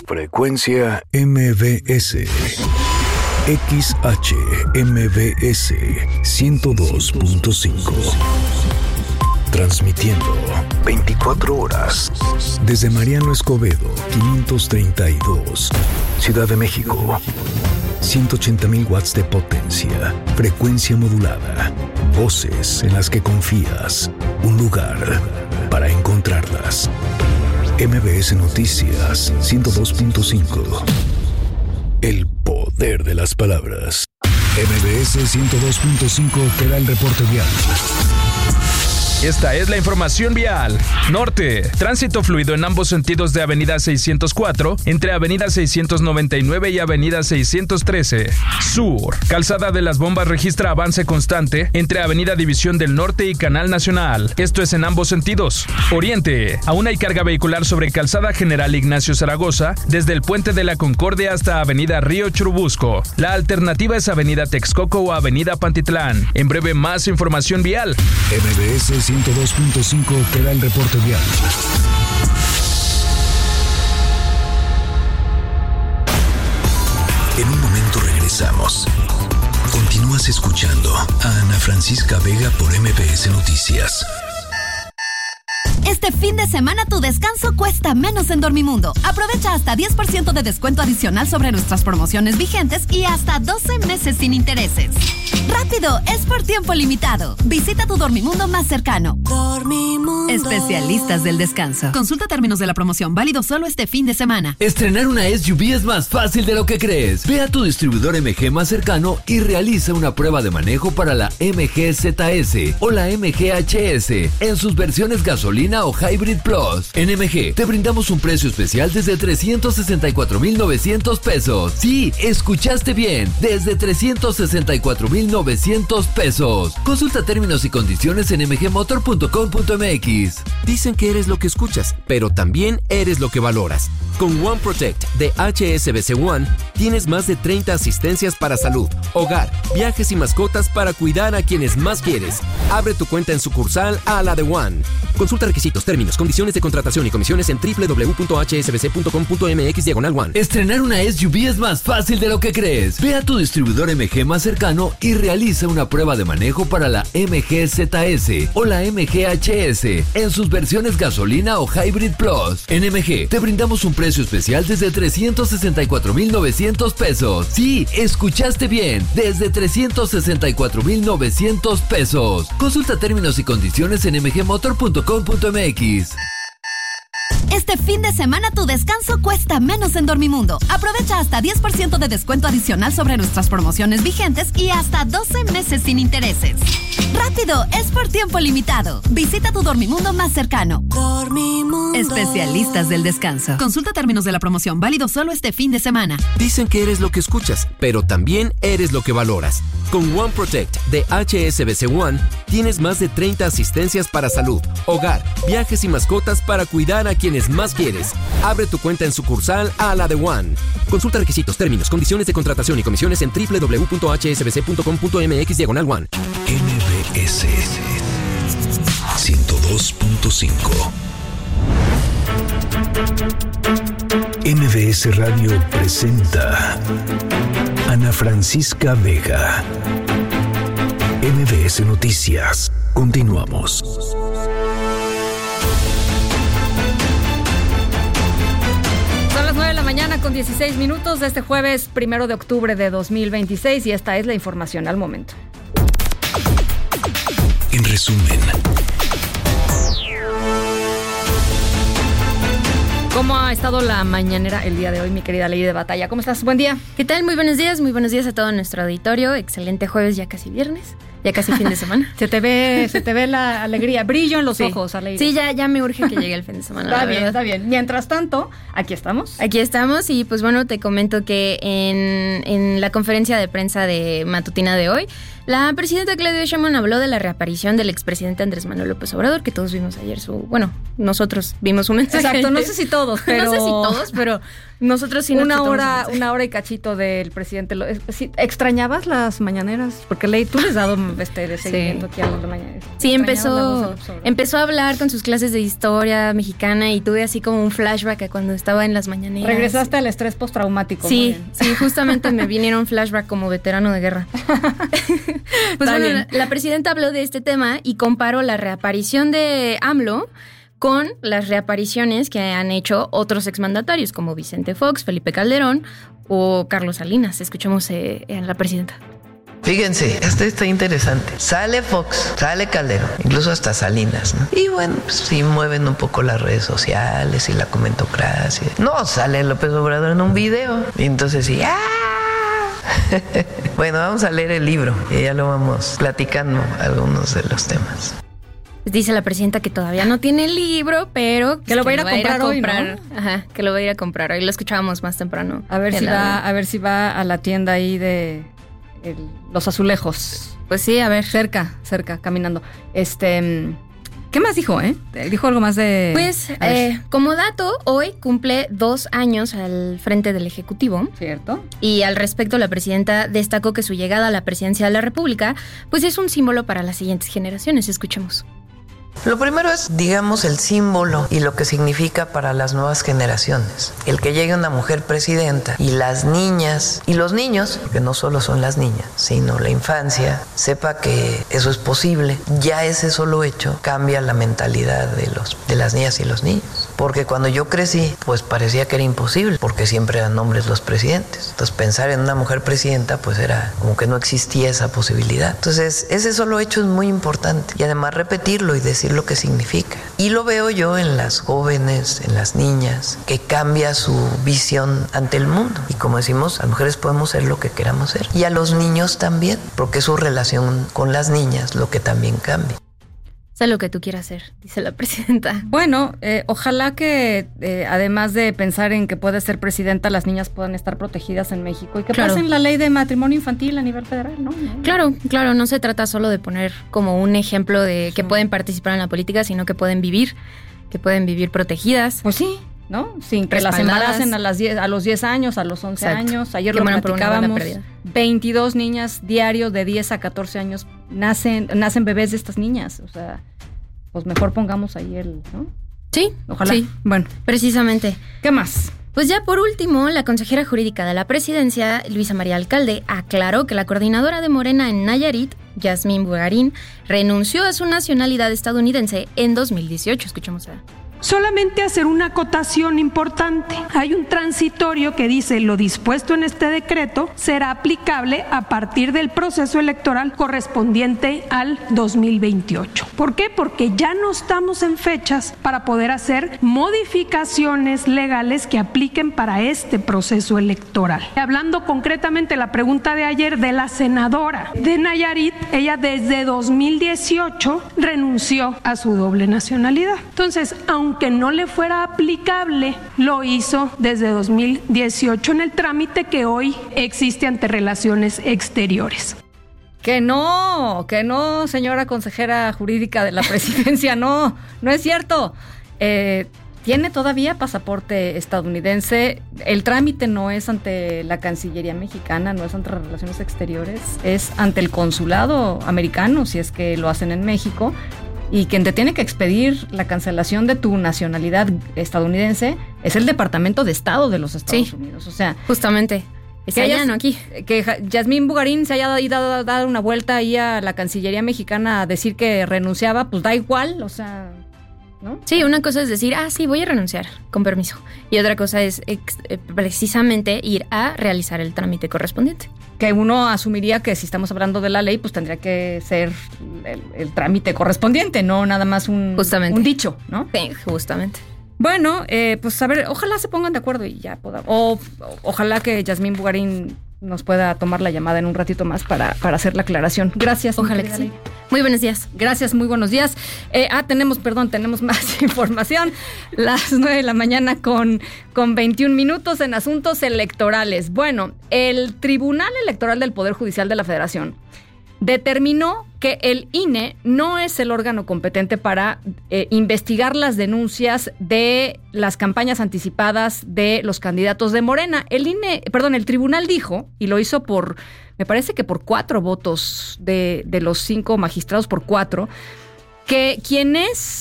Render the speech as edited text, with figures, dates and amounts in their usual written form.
Frecuencia MBS. XHMBS 102.5. Transmitiendo 24 horas desde Mariano Escobedo 532, Ciudad de México. 180,000 watts de potencia, frecuencia modulada, voces en las que confías, un lugar para encontrarlas. MBS Noticias 102.5. El poder de las palabras. MBS 102.5 te da el reporte vial. Esta es la información vial. Norte, tránsito fluido en ambos sentidos de Avenida 604, entre Avenida 699 y Avenida 613. Sur, Calzada de las Bombas registra avance constante entre Avenida División del Norte y Canal Nacional. Esto es en ambos sentidos. Oriente, aún hay carga vehicular sobre Calzada General Ignacio Zaragoza, desde el Puente de la Concordia hasta Avenida Río Churubusco. La alternativa es Avenida Texcoco o Avenida Pantitlán. En breve, más información vial. MBS 102.5 te da el reporte vial. En un momento regresamos. Continúas escuchando a Ana Francisca Vega por MBS Noticias. Este fin de semana tu descanso cuesta menos en Dormimundo. Aprovecha hasta 10% de descuento adicional sobre nuestras promociones vigentes y hasta 12 meses sin intereses. ¡Rápido! Es por tiempo limitado. Visita tu Dormimundo más cercano. Dormimundo. Especialistas del descanso. Consulta términos de la promoción. Válido solo este fin de semana. Estrenar una SUV es más fácil de lo que crees. Ve a tu distribuidor MG más cercano y realiza una prueba de manejo para la MG ZS o la MG HS en sus versiones gasolina o Hybrid Plus. En MG te brindamos un precio especial desde 364,900 pesos. Sí, escuchaste bien, desde 364,900 pesos. Consulta términos y condiciones en mgmotor.com.mx. Dicen que eres lo que escuchas, pero también eres lo que valoras. Con One Protect de HSBC One tienes más de 30 asistencias para salud, hogar, viajes y mascotas para cuidar a quienes más quieres. Abre tu cuenta en sucursal a la de One. Consulta requisitos, términos, condiciones de contratación y comisiones en www.hsbc.com.mx/One. Estrenar una SUV es más fácil de lo que crees. Ve a tu distribuidor MG más cercano y realiza una prueba de manejo para la MG ZS o la MG HS en sus versiones gasolina o Hybrid Plus. En MG te brindamos un precio especial desde 364,900 pesos. Sí, escuchaste bien, desde 364,900 pesos. Consulta términos y condiciones en mgmotor.com.mx. Este fin de semana tu descanso cuesta menos en Dormimundo. Aprovecha hasta 10% de descuento adicional sobre nuestras promociones vigentes y hasta 12 meses sin intereses. ¡Rápido! Es por tiempo limitado. Visita tu Dormimundo más cercano. Dormimundo. Especialistas del descanso. Consulta términos de la promoción. Válido solo este fin de semana. Dicen que eres lo que escuchas, pero también eres lo que valoras. Con One Protect de HSBC One tienes más de 30 asistencias para salud, hogar, viajes y mascotas para cuidar a quienes más quieres. Abre tu cuenta en sucursal a la de One. Consulta requisitos, términos, condiciones de contratación y comisiones en www.hsbc.com.mx/One. MBS 102.5. MBS Radio presenta Ana Francisca Vega. MBS Noticias. Continuamos. Son las 9 de la mañana con 16 minutos de este jueves 1 de octubre de 2026 y esta es la información al momento. En resumen. ¿Cómo ha estado la mañanera el día de hoy, mi querida Ley de Batalla? ¿Cómo estás? Buen día. ¿Qué tal? Muy buenos días a todo nuestro auditorio. Excelente jueves, ya casi viernes, ya casi fin de semana. se te ve la alegría, brillo en los ojos, Aleida. Sí, ya me urge que llegue el fin de semana. Está bien. Mientras tanto, aquí estamos y pues bueno, te comento que en la conferencia de prensa de matutina de hoy, la presidenta Claudia Sheinbaum habló de la reaparición del expresidente Andrés Manuel López Obrador, que todos vimos ayer nosotros vimos su mensaje. Exacto, no sé si todos, pero Nosotros sí una hora y cachito del presidente. ¿Extrañabas las mañaneras? Porque tú les has dado de seguimiento aquí a las mañaneras. Sí, empezó a hablar con sus clases de historia mexicana y tuve así como un flashback a cuando estaba en las mañaneras. Regresaste al estrés postraumático. Sí, justamente me vinieron flashback como veterano de guerra. Pues bueno, la presidenta habló de este tema y comparó la reaparición de AMLO con las reapariciones que han hecho otros exmandatarios como Vicente Fox, Felipe Calderón o Carlos Salinas. Escuchemos a la presidenta. Fíjense, está interesante. Sale Fox, sale Calderón, incluso hasta Salinas, ¿no? Y bueno, pues sí mueven un poco las redes sociales y la comentocracia. No, sale López Obrador en un video. Y entonces sí, Bueno, vamos a leer el libro y ya lo vamos platicando algunos de los temas. Dice la presidenta que todavía no tiene el libro, pero que lo va a ir a comprar hoy, ¿no? Ajá, que lo va a ir a comprar hoy. Lo escuchábamos más temprano. A ver si va a la tienda ahí de los azulejos. Pues sí, a ver. Cerca, caminando. ¿Qué más dijo, Dijo algo más de... Pues, como dato, hoy cumple 2 años al frente del Ejecutivo. Cierto. Y al respecto, la presidenta destacó que su llegada a la presidencia de la República, pues es un símbolo para las siguientes generaciones. Escuchemos. Lo primero es, digamos, el símbolo y lo que significa para las nuevas generaciones. El que llegue una mujer presidenta y las niñas y los niños, porque no solo son las niñas, sino la infancia, sepa que eso es posible. Ya ese solo hecho cambia la mentalidad de las niñas y los niños. Porque cuando yo crecí, pues parecía que era imposible, porque siempre eran hombres los presidentes. Entonces pensar en una mujer presidenta, pues era como que no existía esa posibilidad. Entonces ese solo hecho es muy importante. Y además repetirlo y decir lo que significa. Y lo veo yo en las jóvenes, en las niñas, que cambia su visión ante el mundo. Y como decimos, las mujeres podemos ser lo que queramos ser. Y a los niños también, porque es su relación con las niñas lo que también cambia. Sé lo que tú quieras hacer, dice la presidenta. Bueno, ojalá que además de pensar en que puede ser presidenta, las niñas puedan estar protegidas en México y que pasen la ley de matrimonio infantil a nivel federal, ¿no? Claro, no se trata solo de poner como un ejemplo de que pueden participar en la política, sino que pueden vivir protegidas. Pues sí, ¿no? Sin que las embaracen a los 10 años, a los 11 años. Ayer lo platicábamos. 22 niñas diarios de 10 a 14 años nacen bebés de estas niñas. O sea, pues mejor pongamos ahí ¿no? Sí, ojalá. Sí. Bueno, precisamente. ¿Qué más? Pues ya por último, la consejera jurídica de la presidencia, Luisa María Alcalde, aclaró que la coordinadora de Morena en Nayarit, Yasmín Bugarín, renunció a su nacionalidad estadounidense en 2018. Escuchemos a... Solamente hacer una acotación importante. Hay un transitorio que dice: lo dispuesto en este decreto será aplicable a partir del proceso electoral correspondiente al 2028. ¿Por qué? Porque ya no estamos en fechas para poder hacer modificaciones legales que apliquen para este proceso electoral. Hablando concretamente la pregunta de ayer de la senadora de Nayarit, ella desde 2018 renunció a su doble nacionalidad. Entonces, aunque no le fuera aplicable, lo hizo desde 2018 en el trámite que hoy existe ante Relaciones Exteriores. Que no, señora consejera jurídica de la presidencia, no es cierto. Tiene todavía pasaporte estadounidense. El trámite no es ante la Cancillería mexicana, no es ante Relaciones Exteriores, es ante el consulado americano, si es que lo hacen en México. Y quien te tiene que expedir la cancelación de tu nacionalidad estadounidense es el Departamento de Estado de los Estados Unidos. O sea, justamente. Que Yasmín Bugarín se haya ido a dar una vuelta ahí a la Cancillería mexicana a decir que renunciaba, pues da igual, o sea, ¿no? Sí, una cosa es decir, sí, voy a renunciar, con permiso. Y otra cosa es precisamente ir a realizar el trámite correspondiente. Que uno asumiría que si estamos hablando de la ley, pues tendría que ser el trámite correspondiente, no nada más un dicho, ¿no? Sí, justamente. Bueno, pues a ver, ojalá se pongan de acuerdo y ya podamos. Ojalá que Yasmín Bugarín nos pueda tomar la llamada en un ratito más para hacer la aclaración. Gracias. Ojalá que sí. Muy buenos días. Gracias, muy buenos días. Tenemos más información. Las 9 de la mañana con 21 minutos en asuntos electorales. Bueno, el Tribunal Electoral del Poder Judicial de la Federación determinó que el INE no es el órgano competente para investigar las denuncias de las campañas anticipadas de los candidatos de Morena. El tribunal dijo, y lo hizo me parece que por 4 votos de los 5 magistrados, por 4, que quien es